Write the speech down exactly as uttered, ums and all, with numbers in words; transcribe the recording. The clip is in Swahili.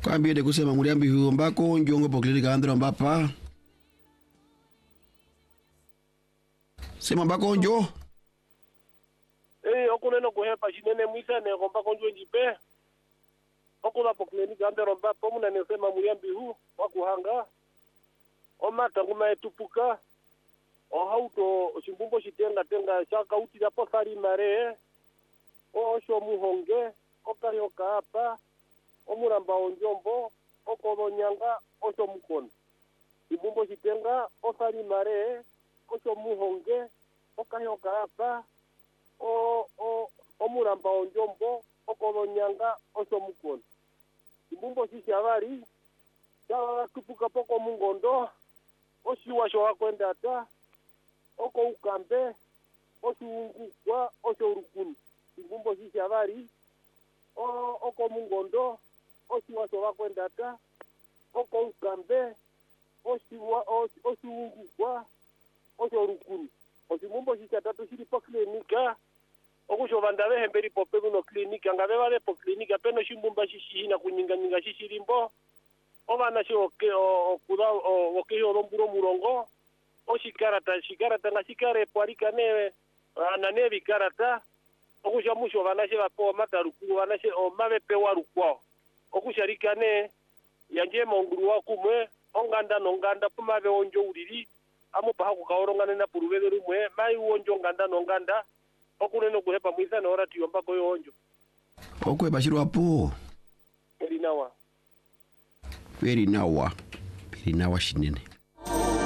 Kwambie de kusema muriambi huo mbako njongo poklilika andro mbapa. Sema mbako njo. Eh, okuneno kuhepa jinene mwisa ne mbako njo njipe. Okula poklilika andro mbapa muna nesema muriambi huo wakuhanga. Omata kuma etupuka. Ohauto shimbumbo shitenga tenga shaka uti da posari mare. O osho muhonge, okayoka hapa. Omuramba onjombo, okolonyanga, osho mukon. Ibumbo shitenga, osari mare, osho muhonge, okayoka hapa. O o omuramba onjombo, okolonyanga, osho mukon. Ibumbo shishavari, shawa tupuka poko mungondo, oshiwa showa kwenda ata, oko ukambe, osho ungukwa, osho urukuni. Ibumbo shishavari, o oko mungondo, oshiwa showa kwenda ata, oko ukambe, oshiwa oshiungukwa, osho urukuni. Oshimumbo shishatatu shiri po klinika, okushovanda behemberi po peguno klinika, nga bebale po klinika, peno shimbumba shishihina kunyinga nyinga shishirimbo, obana shi oke okuda oke olomburo murongo, oshikarata shikarata nga shikare pwarika ne anane bikarata, okusha musho bana she bapo mataruku bana she o mabepe warukwa. Okusharika ne yanje monguru wa kumwe onganda nonganda pumabe onjo uriri amupa haku kaorongana na purubebe rumwe mai onjo nganda nonganda okuneno kuhepa mwisa na ora tiyomba ko yonjo okwe bashiru apo erinawa erinawa erinawa shinene.